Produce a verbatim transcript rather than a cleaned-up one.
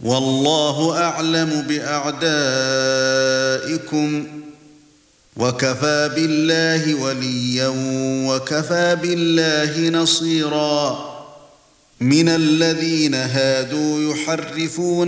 والله أعلم بأعدائكم وكفى بالله وليا وكفى بالله نصيرا من الذين هادوا يحرفون